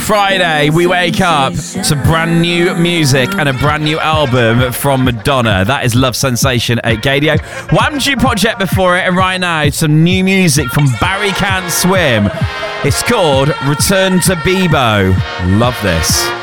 Friday, we wake up to brand new music and a brand new album from Madonna. That is Love Sensation at Gadio. One new project before it, and right now, some new music from Barry Can't Swim. It's called Return to Bebo. Love this.